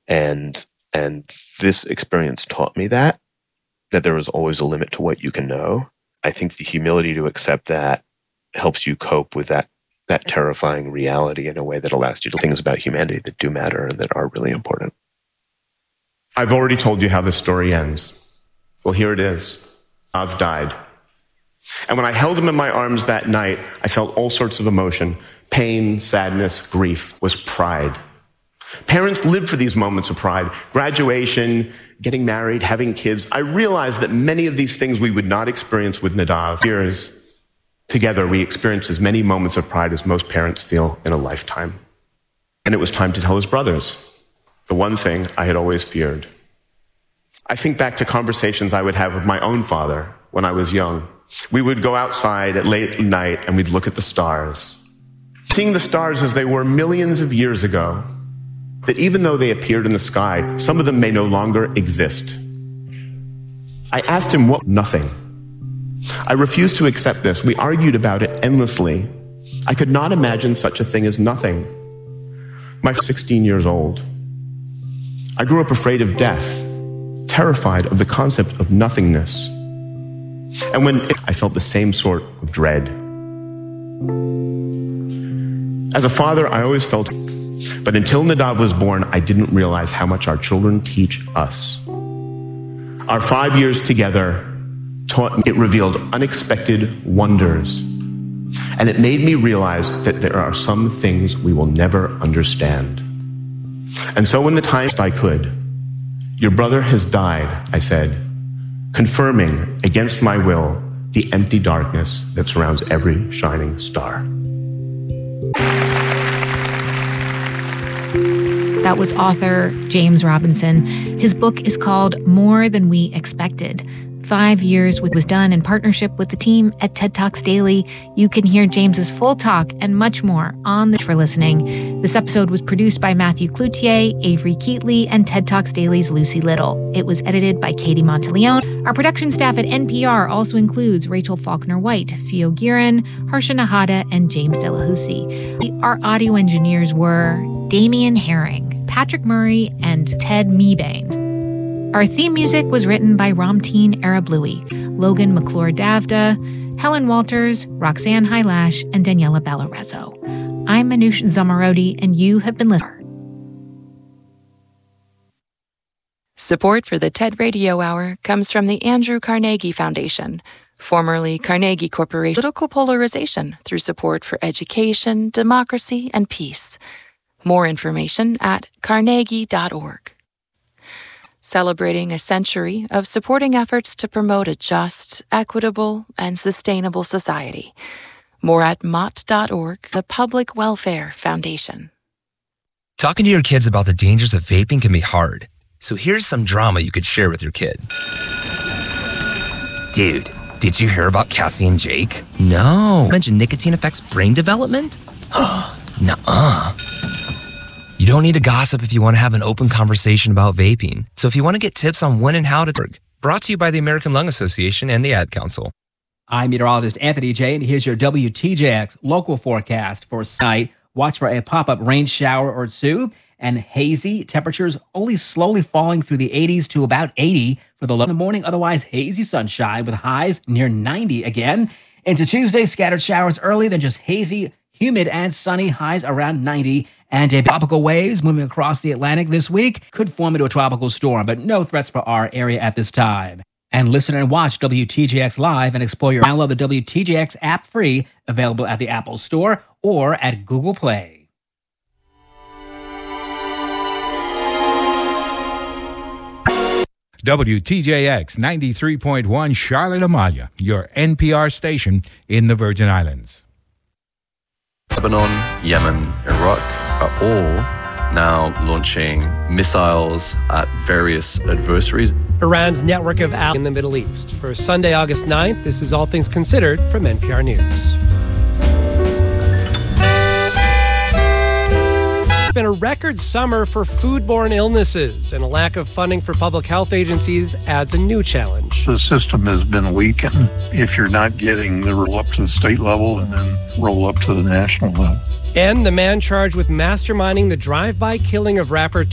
And this experience taught me that there was always a limit to what you can know. I think the humility to accept that helps you cope with that terrifying reality in a way that allows you to things about humanity that do matter and that are really important. I've already told you how this story ends. Well, here it is. I've died. And when I held him in my arms that night, I felt all sorts of emotion. Pain, sadness, grief, was pride. Parents live for these moments of pride. Graduation, getting married, having kids. I realized that many of these things we would not experience with Nadav. Years together, we experienced as many moments of pride as most parents feel in a lifetime. And it was time to tell his brothers the one thing I had always feared. I think back to conversations I would have with my own father when I was young. We would go outside at late night and we'd look at the stars. Seeing the stars as they were millions of years ago, that even though they appeared in the sky, some of them may no longer exist. I asked him what nothing. I refused to accept this. We argued about it endlessly. I could not imagine such a thing as nothing. My 16 years old. I grew up afraid of death, terrified of the concept of nothingness. And I felt the same sort of dread. As a father, I always felt, but until Nadav was born, I didn't realize how much our children teach us. Our 5 years together taught me, it revealed unexpected wonders. And it made me realize that there are some things we will never understand. And so when the time I could, your brother has died, I said, confirming against my will the empty darkness that surrounds every shining star. That was author James Robinson. His book is called More Than We Expected. 5 years was done in partnership with the team at TED Talks Daily. You can hear James's full talk and much more on the for listening. This episode was produced by Matthew Cloutier, Avery Keatley, and TED Talks Daily's Lucy Little. It was edited by Katie Monteleone. Our production staff at NPR also includes Rachel Faulkner-White, Fio Giron, Harsha Nahata, and James Delahousie. Our audio engineers were Damian Herring, Patrick Murray, and Ted Mebane. Our theme music was written by Ramteen Arablouei, Logan McClure-Davda, Helen Walters, Roxanne Hylash, and Daniela Ballarezo. I'm Manoush Zamarodi, and you have been listening. Support for the TED Radio Hour comes from the Andrew Carnegie Foundation, formerly Carnegie Corporation. Political polarization through support for education, democracy, and peace. More information at carnegie.org. Celebrating a century of supporting efforts to promote a just, equitable, and sustainable society. More at mott.org, the Public Welfare Foundation. Talking to your kids about the dangers of vaping can be hard, so here's some drama you could share with your kid. Dude, did you hear about Cassie and Jake? No. Mention nicotine affects brain development? Nuh-uh. You don't need to gossip if you want to have an open conversation about vaping. So if you want to get tips on when and how to... Brought to you by the American Lung Association and the Ad Council. I'm meteorologist Anthony J, and here's your WTJX local forecast for tonight. Watch for a pop-up rain shower or two, and hazy temperatures only slowly falling through the 80s to about 80 for the low in the morning. Otherwise, hazy sunshine with highs near 90 again. Into Tuesday, scattered showers early, then just hazy, humid and sunny, highs around 90. And tropical waves moving across the Atlantic this week could form into a tropical storm, but no threats for our area at this time. And listen and watch WTJX Live and explore your download the WTJX app free, available at the Apple Store or at Google Play. WTJX 93.1 Charlotte Amalia, your NPR station in the Virgin Islands. Lebanon, Yemen, Iraq are all now launching missiles at various adversaries. Iran's network of allies in the Middle East. For Sunday, August 9th, this is All Things Considered from NPR News. It's been a record summer for foodborne illnesses, and a lack of funding for public health agencies adds a new challenge. The system has been weakened. If you're not getting the roll up to the state level and then roll up to the national level. And the man charged with masterminding the drive-by killing of rapper